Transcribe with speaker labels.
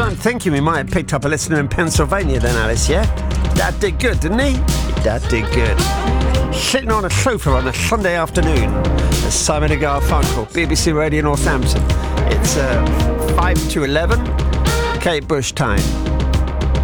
Speaker 1: I'm thinking we might have picked up a listener in Pennsylvania then, Alice, yeah? That did good, didn't he? That did good. Sitting on a sofa on a Sunday afternoon. There's Simon and Garfunkel, BBC Radio Northampton. It's 5 to 11, Kate Bush time.